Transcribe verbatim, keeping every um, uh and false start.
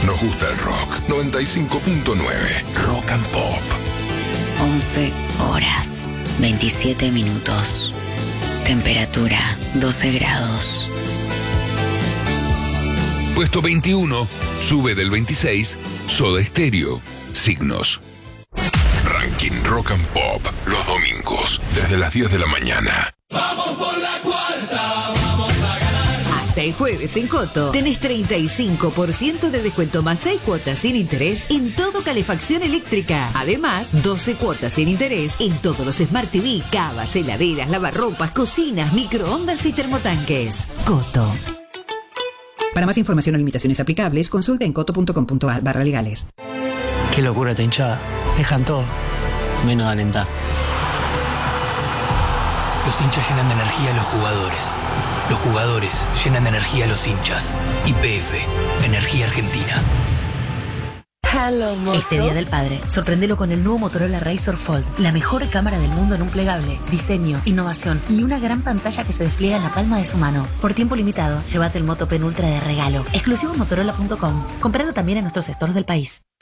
Nos gusta el rock. noventa y cinco punto nueve. Rock and Pop. once horas, veintisiete minutos. Temperatura, doce grados. Puesto veintiuno, sube del veintiséis, Soda Stereo. Signos. Ranking Rock and Pop. Los domingos, desde las diez de la mañana. Vamos por la cuarta, vamos a ganar. Hasta el jueves en Coto tenés treinta y cinco por ciento de descuento más seis cuotas sin interés en todo calefacción eléctrica. Además, doce cuotas sin interés en todos los Smart T V, cavas, heladeras, lavarropas, cocinas, microondas y termotanques. Coto. Para más información o limitaciones aplicables, consulta en coto punto com punto a r barra legales. Qué locura esta hinchada. Dejan todo, menos alentar. Los hinchas llenan de energía a los jugadores. Los jugadores llenan de energía a los hinchas. Y P F, Energía Argentina. Este Día del Padre, sorprendelo con el nuevo Motorola Razr Fold, la mejor cámara del mundo en un plegable, diseño, innovación y una gran pantalla que se despliega en la palma de su mano. Por tiempo limitado, llévate el Moto Pen Ultra de regalo, exclusivo en motorola punto com. Compralo también en nuestros stores del país.